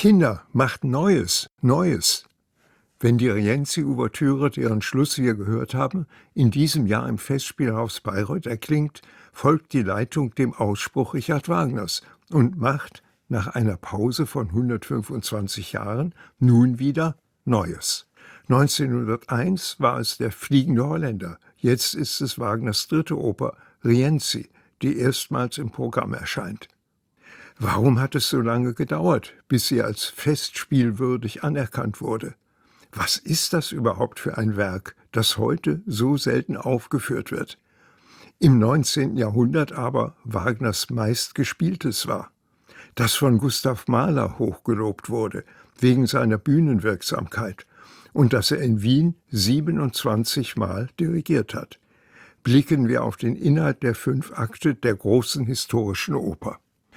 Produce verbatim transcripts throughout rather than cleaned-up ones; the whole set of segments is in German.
Kinder, macht Neues, Neues. Wenn die Rienzi-Ouvertüre, deren Schluss wir gehört haben, in diesem Jahr im Festspielhaus Bayreuth erklingt, folgt die Leitung dem Ausspruch Richard Wagners und macht nach einer Pause von hundertfünfundzwanzig Jahren nun wieder Neues. neunzehnhunderteins war es der Fliegende Holländer, jetzt ist es Wagners dritte Oper, Rienzi, die erstmals im Programm erscheint. Warum hat es so lange gedauert, bis sie als festspielwürdig anerkannt wurde? Was ist das überhaupt für ein Werk, das heute so selten aufgeführt wird? Im neunzehnten Jahrhundert aber Wagners meistgespieltes war, das von Gustav Mahler hochgelobt wurde, wegen seiner Bühnenwirksamkeit, und das er in Wien siebenundzwanzig Mal dirigiert hat. Blicken wir auf den Inhalt der fünf Akte der großen historischen Oper.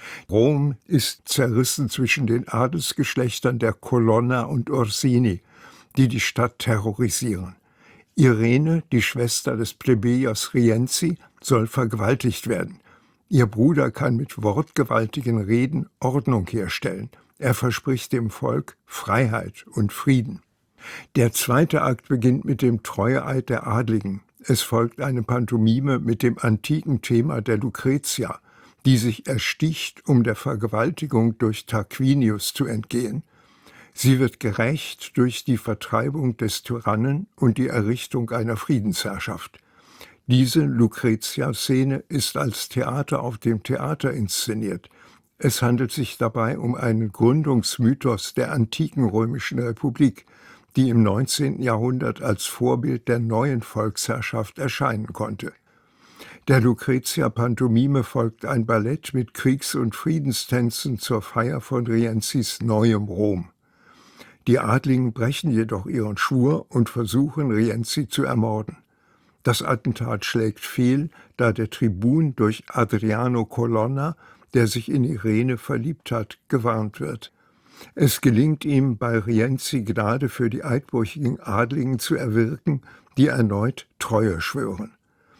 Rom ist zerrissen zwischen den Adelsgeschlechtern der Colonna und Orsini, die die Stadt terrorisieren. Irene, die Schwester des Plebejers Rienzi, soll vergewaltigt werden. Ihr Bruder kann mit wortgewaltigen Reden Ordnung herstellen. Er verspricht dem Volk Freiheit und Frieden. Der zweite Akt beginnt mit dem Treueeid der Adligen. Es folgt eine Pantomime mit dem antiken Thema der Lucretia, die sich ersticht, um der Vergewaltigung durch Tarquinius zu entgehen. Sie wird gerächt durch die Vertreibung des Tyrannen und die Errichtung einer Friedensherrschaft. Diese Lucretia-Szene ist als Theater auf dem Theater inszeniert. Es handelt sich dabei um einen Gründungsmythos der antiken römischen Republik, die im neunzehnten Jahrhundert als Vorbild der neuen Volksherrschaft erscheinen konnte. Der Lucretia-Pantomime folgt ein Ballett mit Kriegs- und Friedenstänzen zur Feier von Rienzis neuem Rom. Die Adligen brechen jedoch ihren Schwur und versuchen, Rienzi zu ermorden. Das Attentat schlägt fehl, da der Tribun durch Adriano Colonna, der sich in Irene verliebt hat, gewarnt wird. Es gelingt ihm, bei Rienzi Gnade für die eidbrüchigen Adligen zu erwirken, die erneut Treue schwören.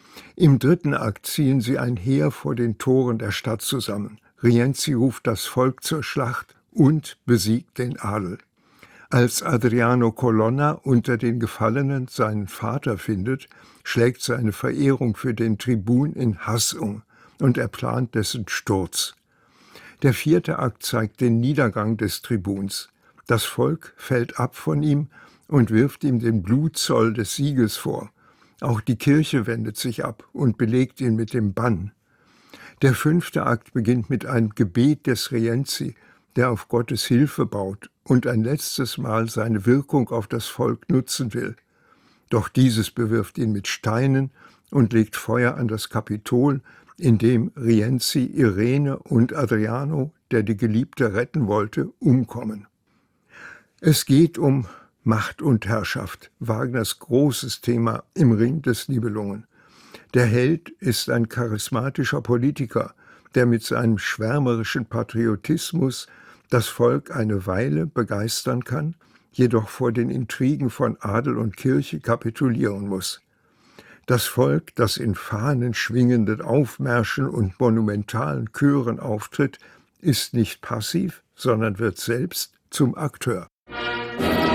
Im dritten Akt ziehen sie ein Heer vor den Toren der Stadt zusammen. Rienzi ruft das Volk zur Schlacht und besiegt den Adel. Als Adriano Colonna unter den Gefallenen seinen Vater findet, schlägt seine Verehrung für den Tribun in Hass um und er plant dessen Sturz. Der vierte Akt zeigt den Niedergang des Tribuns. Das Volk fällt ab von ihm und wirft ihm den Blutzoll des Sieges vor. Auch die Kirche wendet sich ab und belegt ihn mit dem Bann. Der fünfte Akt beginnt mit einem Gebet des Rienzi, der auf Gottes Hilfe baut und ein letztes Mal seine Wirkung auf das Volk nutzen will. Doch dieses bewirft ihn mit Steinen und legt Feuer an das Kapitol, in dem Rienzi, Irene und Adriano, der die Geliebte retten wollte, umkommen. Es geht um Macht und Herrschaft, Wagners großes Thema im Ring des Nibelungen. Der Held ist ein charismatischer Politiker, der mit seinem schwärmerischen Patriotismus das Volk eine Weile begeistern kann, jedoch vor den Intrigen von Adel und Kirche kapitulieren muss. Das Volk, das in fahnenschwingenden Aufmärschen und monumentalen Chören auftritt, ist nicht passiv, sondern wird selbst zum Akteur.